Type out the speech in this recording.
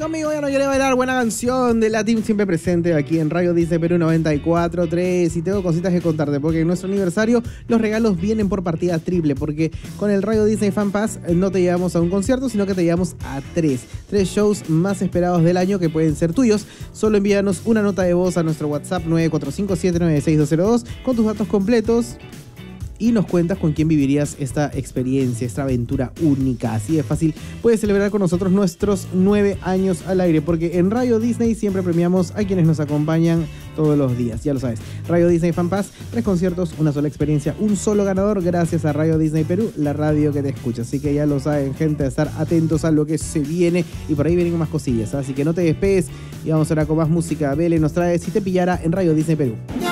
Conmigo ya no quiere bailar, buena canción de la Team siempre presente aquí en Radio Disney Perú 94.3. Y tengo cositas que contarte porque en nuestro aniversario los regalos vienen por partida triple, porque con el Radio Disney Fan Pass no te llevamos a un concierto, sino que te llevamos a tres shows más esperados del año que pueden ser tuyos. Solo envíanos una nota de voz a nuestro WhatsApp 945796202 con tus datos completos y nos cuentas con quién vivirías esta experiencia, esta aventura única. Así de fácil puedes celebrar con nosotros nuestros 9 años al aire, porque en Radio Disney siempre premiamos a quienes nos acompañan todos los días, ya lo sabes. Radio Disney Fan Pass, 3 conciertos, una sola experiencia, un solo ganador, gracias a Radio Disney Perú, la radio que te escucha. Así que ya lo saben, gente, a estar atentos a lo que se viene, y por ahí vienen más cosillas, así que no te despegues y vamos ahora con más música. Vele nos trae Si te pillara en Radio Disney Perú.